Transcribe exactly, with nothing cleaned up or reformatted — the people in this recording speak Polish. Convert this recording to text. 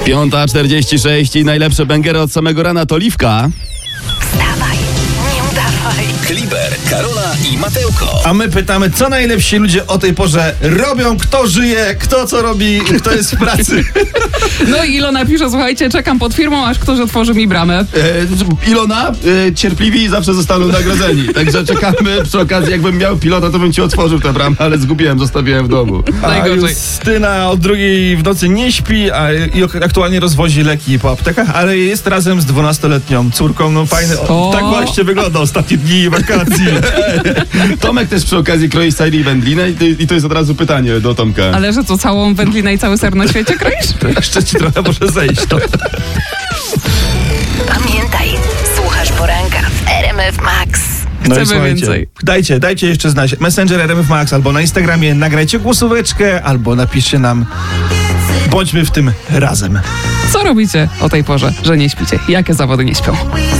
Piąta czterdzieści sześć i najlepsze bęgery od samego rana to Liwka. Wstawaj, nie udawaj. Kliber, Karola i Mateuko. A my pytamy, co najlepsi ludzie o tej porze robią, kto żyje, kto co robi, kto jest w pracy. No i Ilona pisze, słuchajcie, czekam pod firmą, aż ktoś otworzy mi bramę. E, Ilona, e, cierpliwi zawsze zostaną nagrodzeni. Także czekamy. Przy okazji, jakbym miał pilota, to bym ci otworzył tę bramę, ale zgubiłem, zostawiłem w domu. A Najgorzej. Justyna od drugiej w nocy nie śpi a, i ok- aktualnie rozwozi leki po aptekach, ale jest razem z dwunastoletnią córką. No fajny, Co? tak właśnie wygląda ostatnie dni wakacji. Tomek też przy okazji kroi sali i wędlinę i, ty- i to jest od razu pytanie do Tomka. Ale że co, całą wędlinę i cały ser na świecie kroisz? Jeszcze ci trochę może zejść to. Pamiętaj, słuchasz poranka w R M F Max. No Chcemy i słuchajcie, więcej. Dajcie, dajcie jeszcze znać. Messenger R M F Max albo na Instagramie nagrajcie głosóweczkę albo napiszcie nam. Bądźmy w tym razem. Co robicie o tej porze, że nie śpicie? Jakie zawody nie śpią?